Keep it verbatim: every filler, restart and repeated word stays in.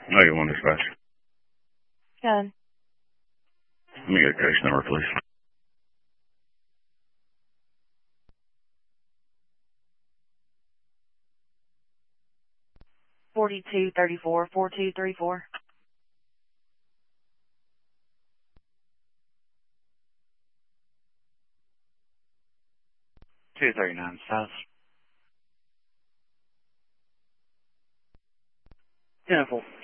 Oh, you want dispatch? Good. Let me get a case number, please. Forty-two thirty-four, four two three four. two thirty-nine South. Ten four.